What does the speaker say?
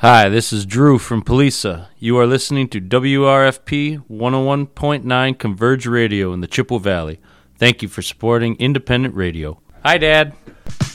Hi, this is Drew from Polisa. You are listening to WRFP 101.9 Converge Radio in the Chippewa Valley. Thank you for supporting independent radio. Hi, Dad.